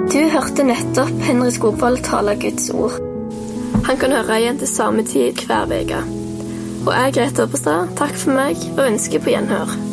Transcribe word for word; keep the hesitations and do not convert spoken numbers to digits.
Du hørte nettopp Henry Skogvold tale Guds ord. Han kan høre igjen til samme tid hver veke. Og jeg, Grete Oppestad, takk for meg og ønsker på gjenhør.